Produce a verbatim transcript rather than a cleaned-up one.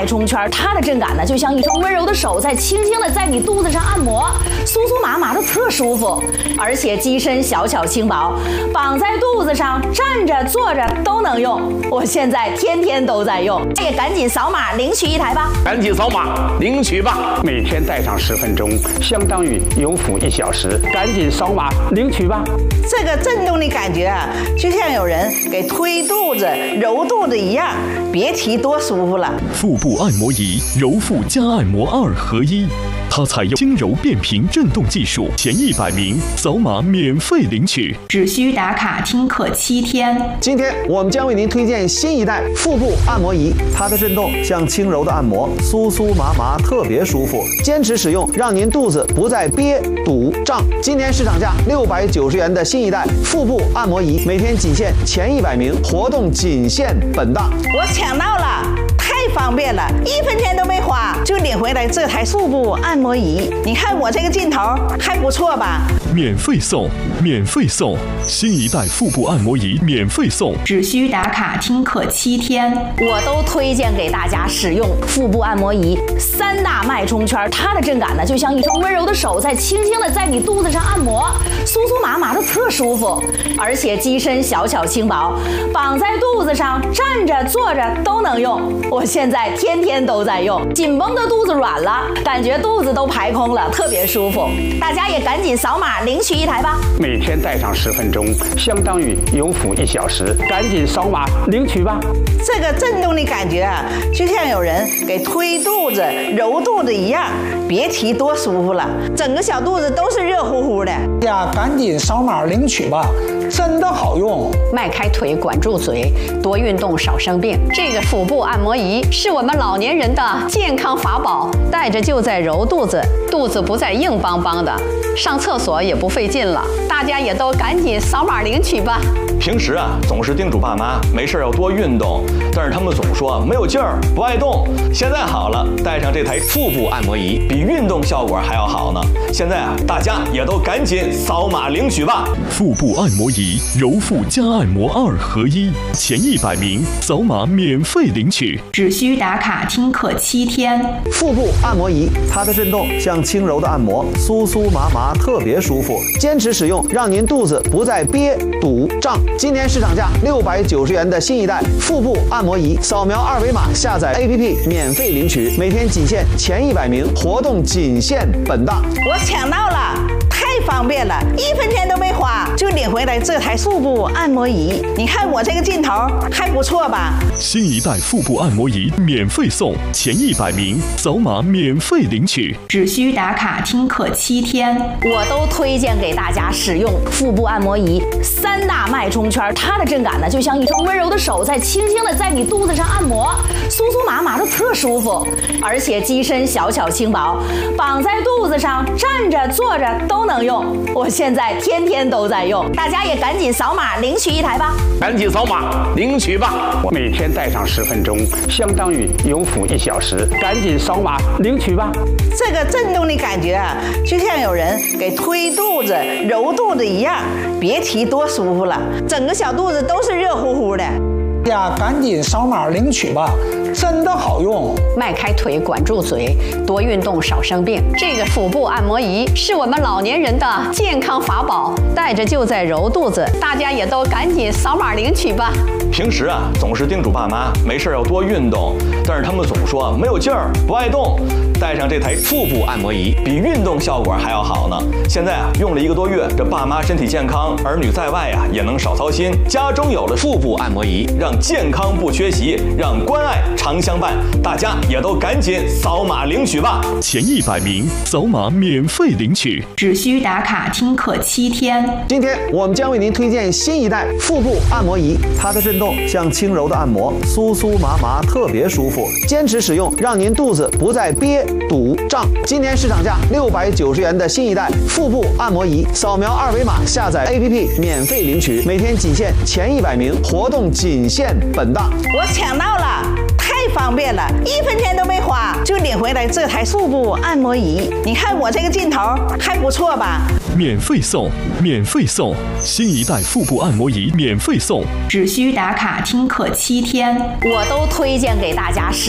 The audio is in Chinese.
脉冲圈，它的震感呢，就像一双温柔的手在轻轻的在你肚子上按摩，酥酥麻麻的特舒服。而且机身小巧轻薄，绑在肚子上，站着坐着都能用。我现在天天都在用，也赶紧扫码领取一台吧！ 赶紧扫码领取吧！ 每天戴上十分钟，相当于有辅一小时，赶紧扫码领取吧！ 这个震动的感觉啊，就像有人给推肚子、揉肚子一样，别提多舒服了。 腹部按摩仪，揉腹加按摩二合一，它采用轻柔变频震动技术，前一百名扫码免费领取， 只需打卡听课七天。 今天我们将为您推荐新一代腹部按摩仪，它的震动像轻柔的按摩，酥酥麻麻，特别舒服。坚持使用，让您肚子不再憋、堵、胀。今年市场价六百九十元的新一代腹部按摩仪，每天仅限前一百名，活动仅限本档。 我抢到了！太方便了，一分钱都没花就领回来这台腹部按摩仪。你看我这个劲头还不错吧？ 免费送，免费送，新一代腹部按摩仪免费送， 只需打卡听课七天。 我都推荐给大家使用腹部按摩仪，三大脉冲圈，它的震感呢，就像一双温柔的手在轻轻的在你肚子上按摩，酥酥麻麻的特舒服。而且机身小巧轻薄，绑在肚子上，站着坐着都能用。我现在天天都在用，紧绷的肚子软了，感觉肚子都排空了，特别舒服。大家也赶紧扫码领取一台吧！ 每天戴上十分钟，相当于有辅一小时，赶紧扫码领取吧！ 这个震动的感觉啊，就像有人给推肚子、揉肚子一样，别提多舒服了，整个小肚子都是热乎乎的。 呀，赶紧扫码领取吧！真的好用， 迈开腿，管住嘴，多运动，少生病。这个腹部按摩仪是我们老年人的健康法宝，戴着就在揉肚子，肚子不再硬邦邦的，上厕所也不费劲了。大家也都赶紧扫码领取吧。 平时啊，总是叮嘱爸妈没事要多运动，但是他们总说没有劲儿，不爱动。现在好了，带上这台腹部按摩仪，比运动效果还要好呢。现在啊，大家也都赶紧扫码领取吧。 腹部按摩仪，揉腹加按摩二合一，前一百名扫码免费领取， 只需打卡听课七天。 腹部按摩仪，它的震动像轻柔的按摩，酥酥麻麻，特别舒服。坚持使用，让您肚子不再憋、堵、胀。今年市场价六百九十元的新一代腹部按摩仪，扫描二维码下载 A P P 免费领取，每天仅限前一百名，活动仅限本档。 我抢到了！太方便了，一分钱都没花就领回来这台腹部按摩仪。你看我这个劲头还不错吧？ 新一代腹部按摩仪免费送，前一百名扫码免费领取， 只需打卡听课七天。 我都推荐给大家使用腹部按摩仪，三大脉冲圈，它的震感呢，就像一双温柔的手在轻轻的在你肚子上按摩，酥酥麻麻的特舒服。而且机身小巧轻薄，绑在肚子上，站着坐着都能用。我现在天天都在用，大家也赶紧扫码领取一台吧！ 赶紧扫码领取吧！ 我每天戴上十分钟，相当于有辅一小时，赶紧扫码领取吧！ 这个震动的感觉啊，就像有人给推肚子、揉肚子一样，别提多舒服了，整个小肚子都是热乎乎的。 呀，赶紧扫码领取吧！真的好用， 迈开腿，管住嘴，多运动，少生病。这个腹部按摩仪是我们老年人的健康法宝，戴着就在揉肚子。大家也都赶紧扫码领取吧。 平时啊，总是叮嘱爸妈没事要多运动，但是他们总说没有劲儿，不爱动。带上这台腹部按摩仪，比运动效果还要好呢。现在啊，用了一个多月，这爸妈身体健康，儿女在外啊也能少操心。家中有了腹部按摩仪，让健康不缺席，让关爱常相伴。大家也都赶紧扫码领取吧！ 前一百名扫码免费领取， 只需打卡听课七天。 今天我们将为您推荐新一代腹部按摩仪，它的震动像轻柔的按摩，酥酥麻麻，特别舒服。坚持使用，让您肚子不再憋、堵、胀。今年市场价六百九十元的新一代腹部按摩仪，扫描二维码下载 A P P 免费领取，每天仅限前一百名，活动仅限本档。 我抢到了！太方便了，一分钱都没花就领回来这台腹部按摩仪。你看我这个劲头还不错吧？ 免费送，免费送，新一代腹部按摩仪免费送， 只需打卡听课七天。 我都推荐给大家使